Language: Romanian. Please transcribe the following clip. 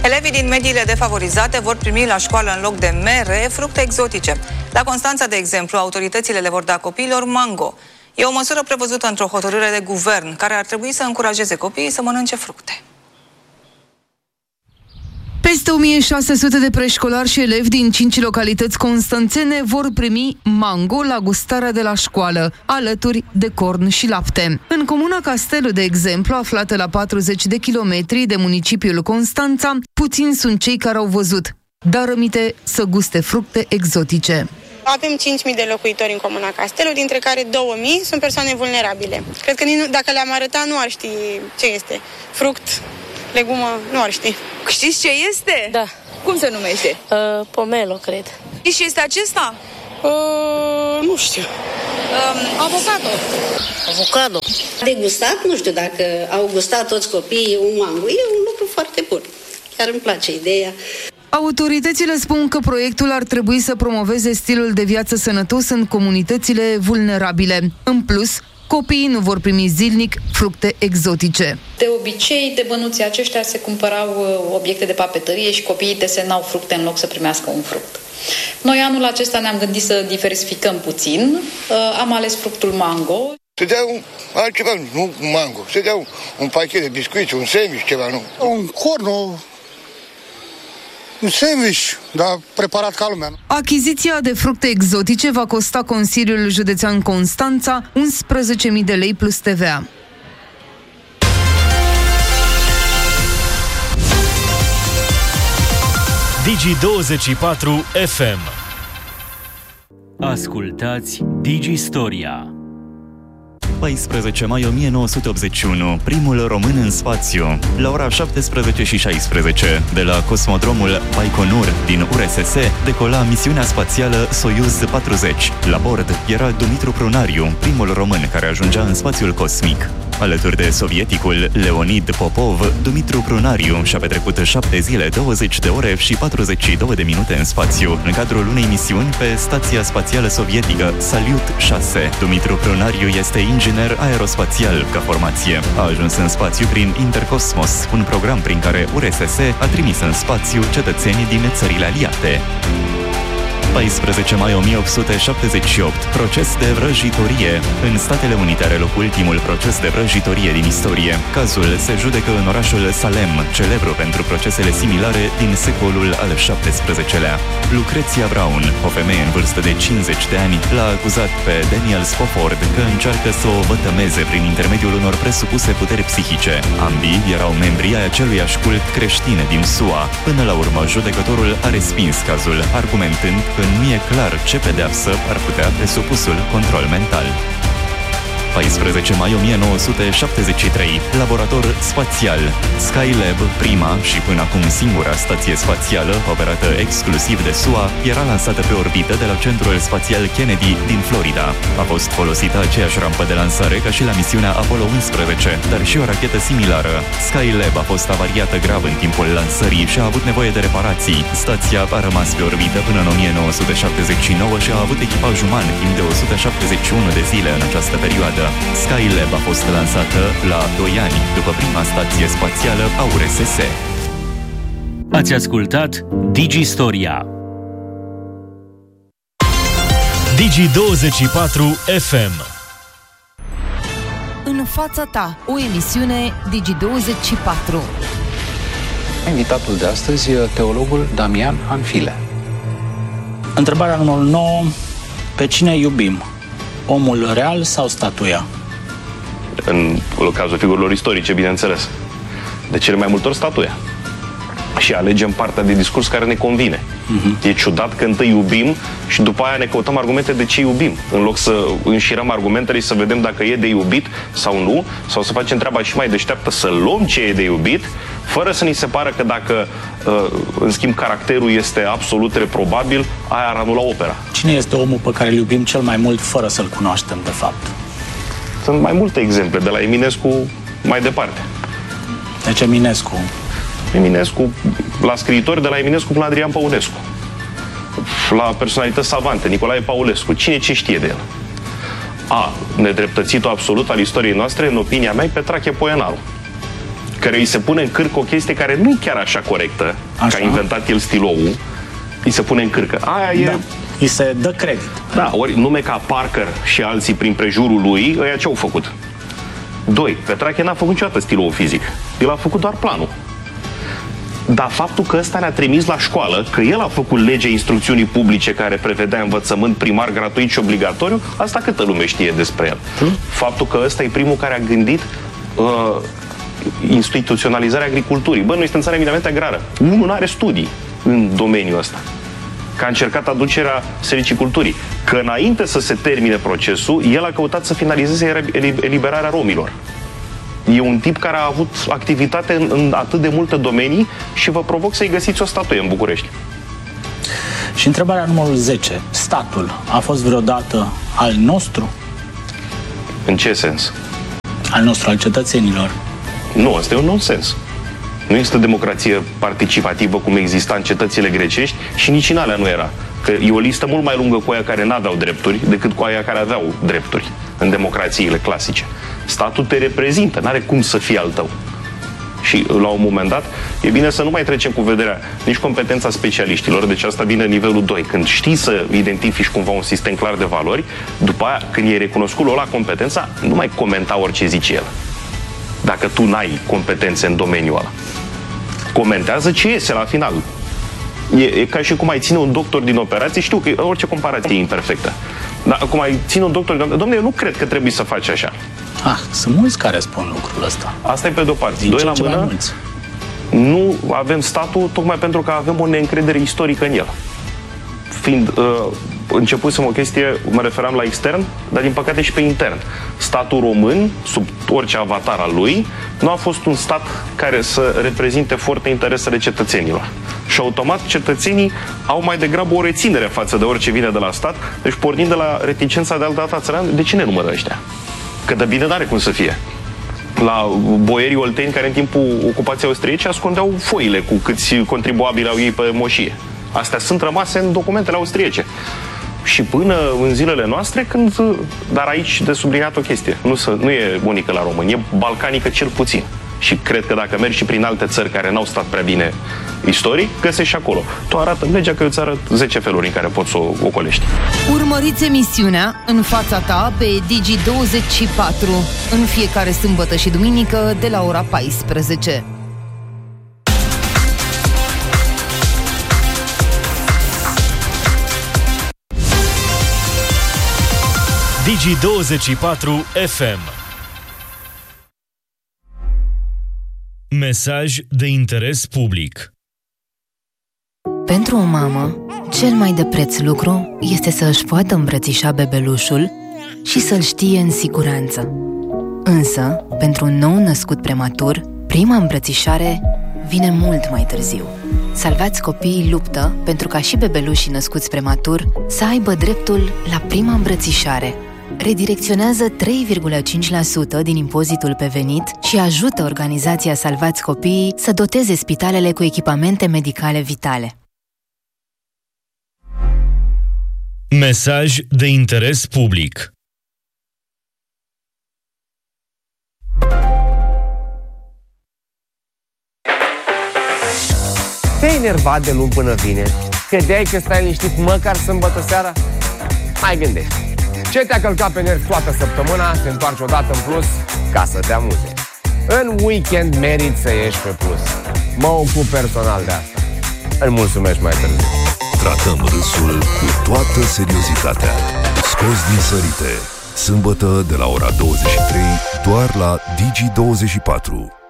Elevii din mediile defavorizate vor primi la școală în loc de mere fructe exotice. La Constanța, de exemplu, autoritățile le vor da copiilor mango. E o măsură prevăzută într-o hotărâre de guvern care ar trebui să încurajeze copiii să mănânce fructe. Peste 1600 de preșcolari și elevi din 5 localități constanțene vor primi mango la gustarea de la școală, alături de corn și lapte. În comuna Castelu, de exemplu, aflată la 40 de kilometri de municipiul Constanța, puțini sunt cei care au văzut, dar rămite să guste fructe exotice. Avem 5.000 de locuitori în comuna Castelu, dintre care 2.000 sunt persoane vulnerabile. Cred că dacă le-am arătat, nu ar ști ce este. Fruct, legumă, nu ar ști. Știți ce este? Da. Cum se numește? Pomelo, cred. Și este acesta? Nu știu. Avocado. De gustat, nu știu dacă au gustat toți copiii un mango. E un lucru foarte bun. Chiar îmi place ideea. Autoritățile spun că proiectul ar trebui să promoveze stilul de viață sănătos în comunitățile vulnerabile. În plus, copiii nu vor primi zilnic fructe exotice. De obicei, de bănuții aceștia se cumpărau obiecte de papetărie și copiii desenau fructe în loc să primească un fruct. Noi anul acesta ne-am gândit să diversificăm puțin. Am ales fructul mango. Să dea altceva, nu un mango. Să dea un pachet de biscuiți, un sandwich, ceva, nu? Un corn, un sandwich, dar preparat ca lumea. Achiziția de fructe exotice va costa Consiliul Județean Constanța 11.000 de lei plus TVA. Digi24 FM. Ascultați Digistoria. 14 mai 1981, primul român în spațiu. La ora 17:16, de la cosmodromul Baikonur din URSS, decola misiunea spațială Soyuz 40. La bord era Dumitru Prunariu, primul român care ajungea în spațiul cosmic. Alături de sovieticul Leonid Popov, Dumitru Prunariu și-a petrecut 7 zile, 20 de ore și 42 de minute în spațiu, în cadrul unei misiuni pe Stația Spațială Sovietică Salyut 6. Dumitru Prunariu este inginer aerospațial ca formație. A ajuns în spațiu prin Intercosmos, un program prin care URSS a trimis în spațiu cetățeni din țările aliate. 14 mai 1878, proces de vrăjitorie. În Statele Unite are loc ultimul proces de vrăjitorie din istorie. Cazul se judecă în orașul Salem, celebru pentru procesele similare din secolul al XVII-lea. Lucreția Brown, o femeie în vârstă de 50 de ani, l-a acuzat pe Daniel Spofford că încearcă să o vătămeze prin intermediul unor presupuse puteri psihice. Ambii erau membri ai aceluiași cult creștin din SUA. Până la urmă, judecătorul a respins cazul, argumentând că nu e clar ce pedeapsă ar putea presupusul control mental. 14 mai 1973, laborator spațial. Skylab, prima și până acum singura stație spațială operată exclusiv de SUA, era lansată pe orbită de la Centrul Spațial Kennedy din Florida. A fost folosită aceeași rampă de lansare ca și la misiunea Apollo 11, dar și o rachetă similară. Skylab a fost avariată grav în timpul lansării și a avut nevoie de reparații. Stația a rămas pe orbită până în 1979 și a avut echipaj uman timp de 171 de zile în această perioadă. Skylab a fost lansată la 2 ani după prima stație spațială a URSS. Ați ascultat Digistoria. Digi24 FM. În fața ta, o emisiune Digi24. Invitatul de astăzi e teologul Damian Hanfile. Întrebarea numărul 9. Pe cine iubim? Omul real sau statuia? În cazul figurilor istorice, bineînțeles. De cele mai multe ori statuia. Și alegem partea de discurs care ne convine. E ciudat că întâi iubim și după aia ne căutăm argumente de ce iubim. În loc să înșirăm argumentele și să vedem dacă e de iubit sau nu, sau să facem treaba și mai deșteaptă, să luăm ce e de iubit, fără să ni se pară că dacă, în schimb, caracterul este absolut reprobabil, aia ar anula opera. Cine este omul pe care îl iubim cel mai mult fără să-l cunoaștem, de fapt? Sunt mai multe exemple, de la Eminescu mai departe. Deci Eminescu. Eminescu, la scriitori, de la Eminescu până la Adrian Păunescu. La personalități savante, Nicolae Paulescu. Cine ce știe de el? Nedreptățitul absolut al istoriei noastre, în opinia mea, e Petrache Poenaru, care îi se pune în cârcă o chestie care nu e chiar așa corectă, așa, că a inventat el stiloul, îi se pune în cârcă. Aia e... Îi se dă credit. Da, ori nume ca Parker și alții prin prejurul lui, ăia ce au făcut? 2. Petrache n-a făcut niciodată stilul fizic. El a făcut doar planul. Dar faptul că ăsta ne-a trimis la școală, că el a făcut legea instrucțiunii publice care prevedea învățământ primar gratuit și obligatoriu, asta câtă lume știe despre el. Faptul că ăsta e primul care a gândit instituționalizarea agriculturii. Bă, noi suntem țară eminamente agrară. Unul nu are studii în domeniul ăsta. Că a încercat aducerea sericiculturii. Că înainte să se termine procesul, el a căutat să finalizeze eliberarea romilor. E un tip care a avut activitate în atât de multe domenii și vă provoc să-i găsiți o statuie în București. Și întrebarea numărul 10. Statul a fost vreodată al nostru? În ce sens? Al nostru, al cetățenilor. Nu, asta e un nonsens. Nu există democrație participativă cum exista în cetățile grecești și nici în alea nu era. Că e o listă mult mai lungă cu aia care n-aveau drepturi decât cu aia care aveau drepturi în democrațiile clasice. Statul te reprezintă, n-are cum să fie al tău. Și la un moment dat e bine să nu mai trecem cu vederea nici competența specialiștilor, deci asta vine nivelul 2. Când știi să identifici cumva un sistem clar de valori, după aia, când e recunoscut la competența, nu mai comenta orice zice el. Dacă tu n-ai competențe în domeniul ăla. Comentează ce iese la final. E ca și cum ai ține un doctor din operație, știu că orice comparație e imperfectă. Dar cum ai ține un doctor din operație, dom'le, eu nu cred că trebuie să faci așa. Sunt mulți care spun lucrul ăsta. Asta e pe de-o parte. Doi la mână, nu avem statul tocmai pentru că avem o neîncredere istorică în el. Fiind începusem o chestie, mă referam la extern, dar din păcate și pe intern. Statul român, sub orice avatar al lui, nu a fost un stat care să reprezinte foarte interesele cetățenilor. Și automat cetățenii au mai degrabă o reținere față de orice vine de la stat, deci pornind de la reticența de altă dată țăran, de ce ne numără ăștia? Că de bine n-are cum să fie. La boierii olteni care în timpul ocupației austriece ascundeau foile cu câți contribuabili au ei pe moșie. Astea sunt rămase în documentele austriece. Și până în zilele noastre, când... Dar aici de subliniat o chestie. Nu e unică la români, e balcanică cel puțin. Și cred că dacă mergi și prin alte țări care n-au stat prea bine istoric, găsești și acolo. Tu arată legea că eu îți arăt 10 feluri în care poți să o ocolești. Urmăriți emisiunea În fața ta pe Digi24 în fiecare sâmbătă și duminică de la ora 14. Digi24 FM. Mesaj de interes public. Pentru o mamă, cel mai de preț lucru este să își poată îmbrățișa bebelușul și să-l știe în siguranță. Însă, pentru un nou născut prematur, prima îmbrățișare vine mult mai târziu. Salvați Copiii luptă pentru ca și bebelușii născuți prematur să aibă dreptul la prima îmbrățișare. Redirecționează 3,5% din impozitul pe venit și ajută organizația Salvați Copiii să doteze spitalele cu echipamente medicale vitale. Mesaj de interes public. Te-ai enervat de luni până vineri? Credeai că stai liniștit măcar sâmbătă seara? Mai gândești. Ce te-a călcat pe nervi toată săptămâna, te întoarci odată în plus ca să te amuze. În weekend meriți să ieși pe plus. Mă ocup personal de asta. Îmi mulțumesc mai târziu. Tratăm râsul cu toată seriozitatea. Scos din sărite. Sâmbătă de la ora 23, doar la Digi24.